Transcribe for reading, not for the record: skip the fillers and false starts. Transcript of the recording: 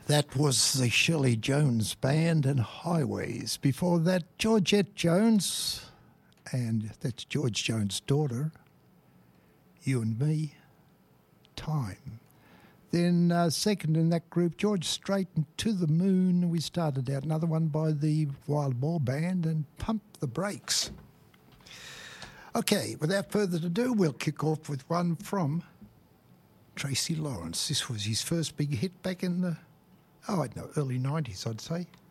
That was the Shirley Jones Band and Highways. Before that, Georgette Jones, and that's George Jones' daughter, You and Me, Time. Then second in that group, George Strait and To the Moon. We started out another one by the Wild Boar Band and Pump the Brakes. Okay, without further ado, we'll kick off with one from Tracy Lawrence. This was his first big hit back in the, early 90s, I'd say.